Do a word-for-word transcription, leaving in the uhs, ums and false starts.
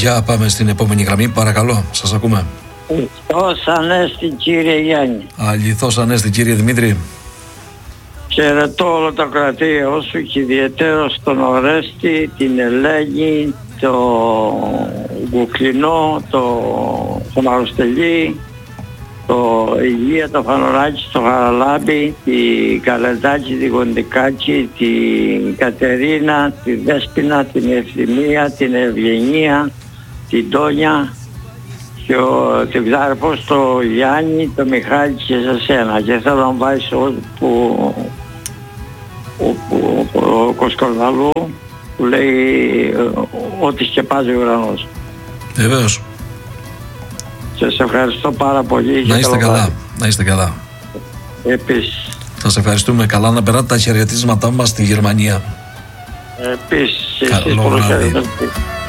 Για πάμε στην επόμενη γραμμή, παρακαλώ, σας ακούμε. Χριστός Ανέστη, κύριε Γιάννη. Αληθώς Ανέστη, κύριε Δημήτρη. Χαιρετώ όλο το κρατήριό σου και ιδιαιτέρως τον Ορέστη, την Ελένη, το Γκουκλινό, το, τον Αροστελή, το Υγεία, το Φανωράκι, το Χαραλάμπη, την Καλετάκη, την Κοντικάκη, την Κατερίνα, τη Δέσποινα, την Ευθυμία, την Ευγενία, την Τόνια και ο, την ξάρφος, το Γιάννη, το Μιχάλη και σε σένα. Και θέλω να βάζεις όπου ο, ο, ο, ο Κοσκορδαλού που λέει ότι σκεπάζει ο ουρανός. Βεβαίως. Σας ευχαριστώ πάρα πολύ. Να είστε καλά, να είστε καλά. Επίσης. Σας ευχαριστούμε. Καλά να περάτε τα χαιρετίσματά μας στη Γερμανία. Επίσης. Καλό βράδυ.